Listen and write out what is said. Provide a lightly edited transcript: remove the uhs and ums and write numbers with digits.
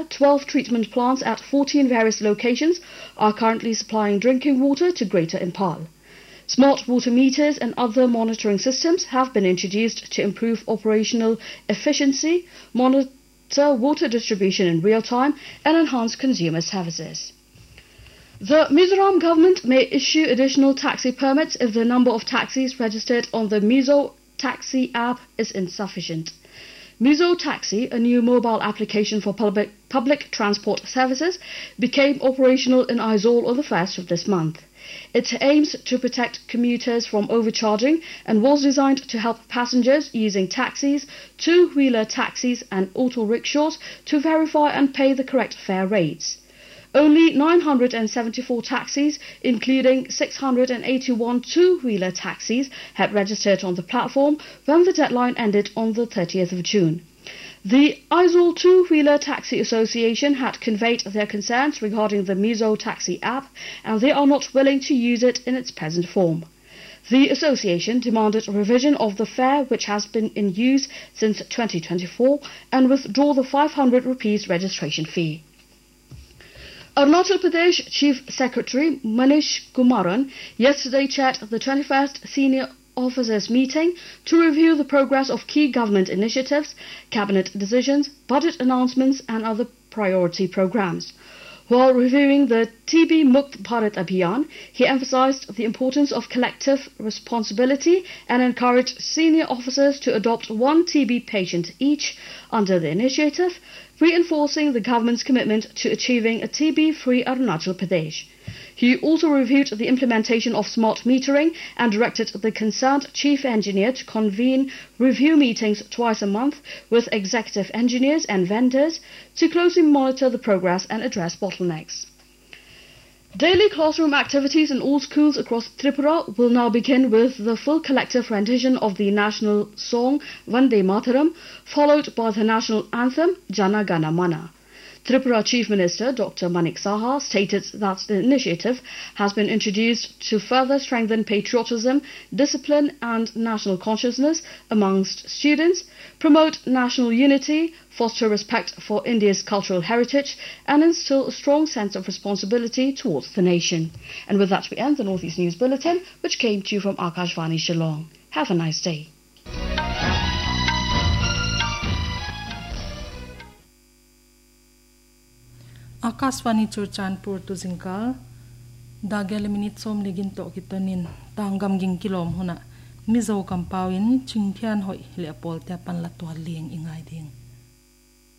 12 treatment plants at 14 various locations are currently supplying drinking water to Greater Impal. Smart water meters and other monitoring systems have been introduced to improve operational efficiency, monitor water distribution in real time, and enhance consumer services. The Mizoram government may issue additional taxi permits if the number of taxis registered on the Mizo Taxi app is insufficient. Mizo Taxi, a new mobile application for public transport services, became operational in Aizawl on the 1st of this month. It aims to protect commuters from overcharging and was designed to help passengers using taxis, two-wheeler taxis and auto rickshaws to verify and pay the correct fare rates. Only 974 taxis, including 681 two-wheeler taxis, had registered on the platform when the deadline ended on the 30th of June. The Aizawl Two-Wheeler Taxi Association had conveyed their concerns regarding the Mizo Taxi app, and they are not willing to use it in its present form. The association demanded a revision of the fare, which has been in use since 2024, and withdraw the 500 rupees registration fee. Arunachal Pradesh Chief Secretary Manish Kumaran yesterday chaired the 21st Senior Officers Meeting to review the progress of key government initiatives, cabinet decisions, budget announcements and other priority programs. While reviewing the TB Mukt Bharat Abhiyan, he emphasized the importance of collective responsibility and encouraged senior officers to adopt one TB patient each under the initiative, reinforcing the government's commitment to achieving a TB-free Arunachal Pradesh. He also reviewed the implementation of smart metering and directed the concerned chief engineer to convene review meetings twice a month with executive engineers and vendors to closely monitor the progress and address bottlenecks. Daily classroom activities in all schools across Tripura will now begin with the full collective rendition of the national song Vande Mataram, followed by the national anthem Jana Gana Mana. Tripura Chief Minister Dr. Manik Saha stated that the initiative has been introduced to further strengthen patriotism, discipline and national consciousness amongst students, promote national unity, foster respect for India's cultural heritage and instill a strong sense of responsibility towards the nation. And with that we end the Northeast News Bulletin, which came to you from Akashvani Shillong. Have a nice day. Akashvani Churchanpur to Zinkal Dagel minute som ligin to kitonin tanggam ging kilom huna Mizo kampawin chingthian hoi leapol te pan latwal lieng ingay ding